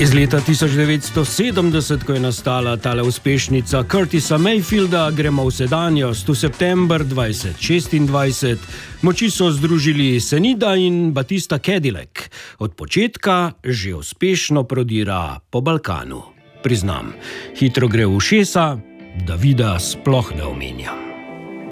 Iz leta 1970, ko je nastala tale uspešnica Curtisa Mayfielda, gremo v sedanjost. V september 2026 moči so združili Senida in Batista Cadillac. Od početka že uspešno prodira po Balkanu. Priznam, hitro gre v ušesa, da vida sploh ne omenjam.